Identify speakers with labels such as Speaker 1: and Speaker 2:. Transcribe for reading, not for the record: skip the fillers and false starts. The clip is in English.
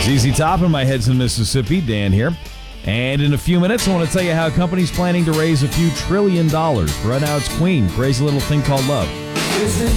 Speaker 1: ZZ Top in my head's in Mississippi. Dan here. And in a few minutes, I want to tell you how a company's planning to raise a few $1 trillion. Right now, it's Queen. Crazy Little Thing Called Love.